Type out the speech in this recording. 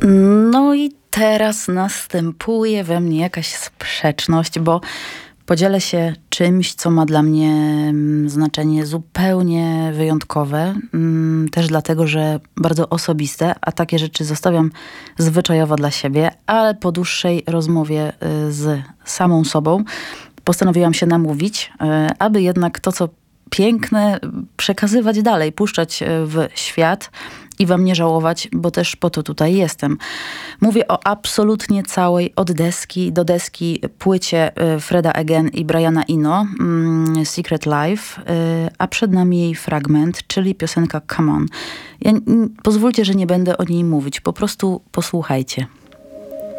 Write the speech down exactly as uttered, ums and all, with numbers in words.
No i teraz następuje we mnie jakaś sprzeczność, bo podzielę się czymś, co ma dla mnie mm, znaczenie zupełnie wyjątkowe. Mm, Też dlatego, że bardzo osobiste, a takie rzeczy zostawiam zwyczajowo dla siebie, ale po dłuższej rozmowie y, z samą sobą postanowiłam się namówić, y, aby jednak to, co piękne, przekazywać dalej, puszczać y, w świat i wam nie żałować, bo też po to tutaj jestem. Mówię o absolutnie całej, od deski do deski, płycie y, Freda Again i Briana Eno, mm, Secret Life, y, a przed nami jej fragment, czyli piosenka Come On. Ja, n- pozwólcie, że nie będę o niej mówić, po prostu posłuchajcie.